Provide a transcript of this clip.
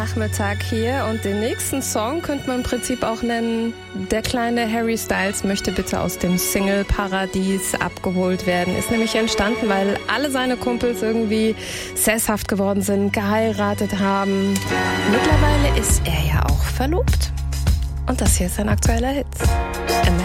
Nachmittag hier und den nächsten Song könnte man im Prinzip auch nennen, der kleine Harry Styles möchte bitte aus dem Single-Paradies abgeholt werden. Ist nämlich entstanden, weil alle seine Kumpels irgendwie sesshaft geworden sind, geheiratet haben. Mittlerweile ist er ja auch verlobt. Und das hier ist ein aktueller Hit.